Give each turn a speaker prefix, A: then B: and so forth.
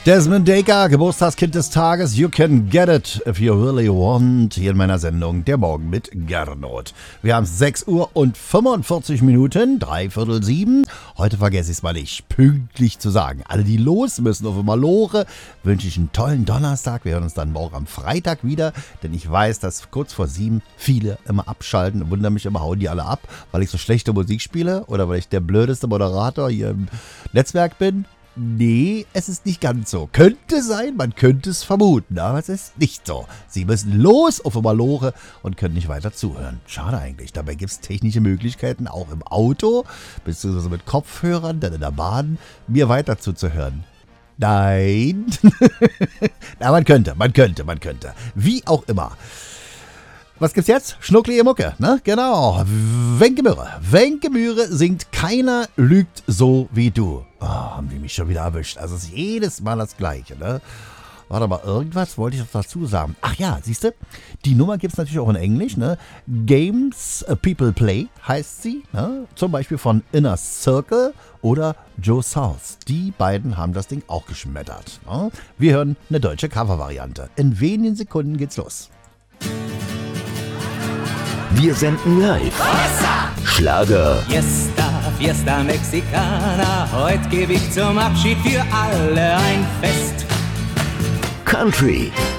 A: Desmond Dekker, Geburtstagskind des Tages. You can get it if you really want. Hier in meiner Sendung Der Morgen mit Gernot. Wir haben 6 Uhr und 45 Minuten, 6:45. Heute vergesse ich es mal nicht, pünktlich zu sagen. Alle, die los müssen auf Malore, wünsche ich einen tollen Donnerstag. Wir hören uns dann morgen am Freitag wieder, denn ich weiß, dass kurz vor 7 viele immer abschalten und wundern mich immer, hauen die alle ab, weil ich so schlechte Musik spiele oder weil ich der blödeste Moderator hier im Netzwerk bin. Nee, es ist nicht ganz so. Könnte sein, man könnte es vermuten, aber es ist nicht so. Sie müssen los auf Malore und können nicht weiter zuhören. Schade eigentlich. Dabei gibt es technische Möglichkeiten, auch im Auto, beziehungsweise mit Kopfhörern, dann in der Bahn, mir weiter zuzuhören. Nein. Na, man könnte. Wie auch immer. Was gibt's jetzt? Schnucklige Mucke, ne? Genau. Wenke Mühre singt Keiner lügt so wie du. Oh, haben die mich schon wieder erwischt. Also es ist jedes Mal das Gleiche, ne? Warte mal, irgendwas wollte ich noch dazu sagen. Ach ja, siehst du? Die Nummer gibt's natürlich auch in Englisch, ne? Games People Play heißt sie, ne? Zum Beispiel von Inner Circle oder Joe South. Die beiden haben das Ding auch geschmettert, ne? Wir hören eine deutsche Covervariante. In wenigen Sekunden geht's los.
B: Wir senden live. Schlager,
C: Fiesta Mexicana, heute gebe ich zum Abschied für alle ein Fest.
B: Country,